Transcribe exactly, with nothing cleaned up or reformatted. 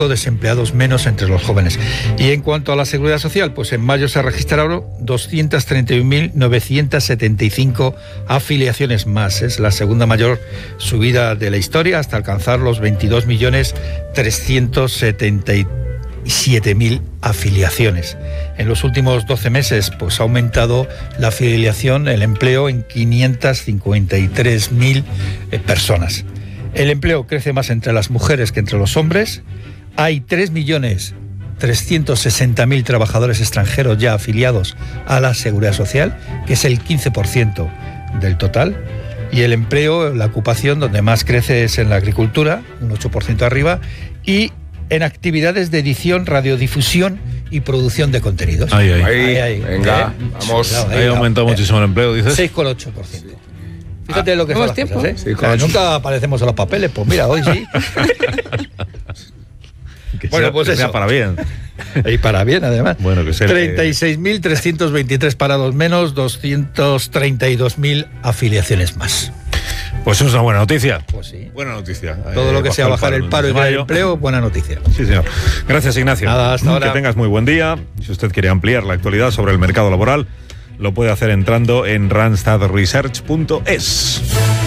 desempleados menos entre los jóvenes. Y en cuanto a la seguridad social, pues en mayo se registraron doscientas treinta y un mil novecientas setenta y cinco afiliaciones más. Es la segunda mayor subida de la historia hasta alcanzar los veintidós millones trescientos setenta y siete mil afiliaciones. En los últimos doce meses pues ha aumentado la afiliación, el empleo en quinientas cincuenta y tres mil eh, personas. El empleo crece más entre las mujeres que entre los hombres. Hay tres millones trescientos sesenta mil trabajadores extranjeros ya afiliados a la Seguridad Social, que es el quince por ciento del total. Y el empleo, la ocupación donde más crece es en la agricultura, un ocho por ciento arriba, y en actividades de edición, radiodifusión y producción de contenidos. Ahí, ahí. Ahí, ahí, ahí. venga, Eh, vamos. ahí, Ahí ha aumentado eh, muchísimo el empleo, dices. seis coma ocho por ciento. Fíjate Ah, lo que son las tiempo? cosas, ¿eh? Sí, O sea, con- nunca aparecemos en los papeles, pues mira, hoy sí. Que Bueno, sea, pues que sea eso. para bien. Y para bien, además. Bueno, que sea- treinta y seis mil trescientos veintitrés parados menos, doscientas treinta y dos mil afiliaciones más. Pues eso es una buena noticia. Pues sí. Buena noticia. Todo Eh, lo que sea bajar el paro y en crear mayo. empleo, buena noticia. Sí, señor. Gracias, Ignacio. Nada, hasta ahora. Que tengas muy buen día. Si usted quiere ampliar la actualidad sobre el mercado laboral, lo puede hacer entrando en randstad research punto es.